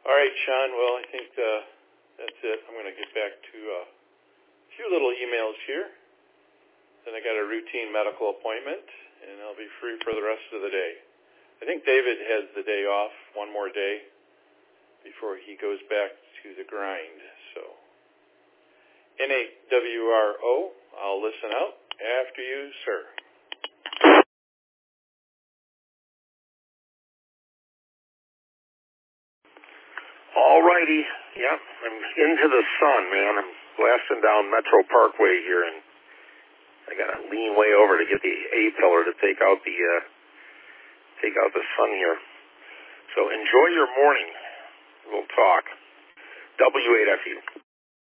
All right, Sean. Well, I think that's it. I'm going to get back to a few little emails here. Then I got a routine medical appointment, and I'll be free for the rest of the day. I think David has the day off, one more day, before he goes back to the grind. So, N8WRO, I'll listen out. After you, sir. All righty. Yeah, I'm into the sun, man. I'm blasting down Metro Parkway here, and I gotta lean way over to get the A-pillar to take out the sun here. So enjoy your morning. We'll talk. W8FU.